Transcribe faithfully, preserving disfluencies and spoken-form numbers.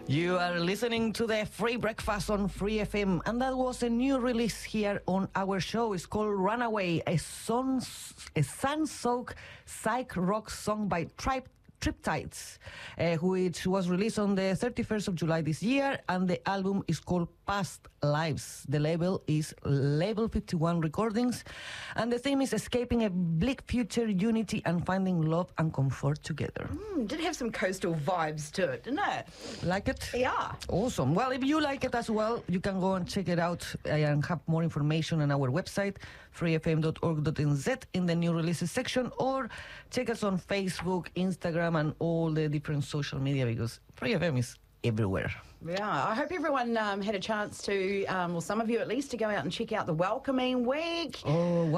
You are listening to the Free Breakfast on Free F M, and that was a new release here on our show. It's called Runaway, a, sun, a sun-soaked psych rock song by Tribe Triptides, uh, which was released on the thirty-first of July this year, and the album is called Past Lives. The label is Label fifty-one Recordings, and the theme is escaping a bleak future, unity, and finding love and comfort together. Mm, did have some coastal vibes to it, didn't it? Like it? Yeah. Awesome. Well, if you like it as well, you can go and check it out uh, and have more information on our website, free f m dot org dot n z, in the new releases section, or check us on Facebook, Instagram, and all the different social media, because Free F M is everywhere. Yeah, I hope everyone um, had a chance to, um, well, some of you at least, to go out and check out the Welcoming Week. Oh,